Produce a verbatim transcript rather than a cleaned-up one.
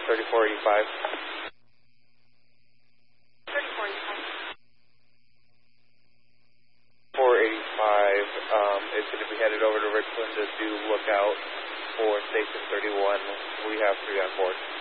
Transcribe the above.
thirty-four eighty-five. thirty-four eighty-five. four eighty-five um, is going to be headed over to Richland to do lookout for Station thirty-one. We have three on board.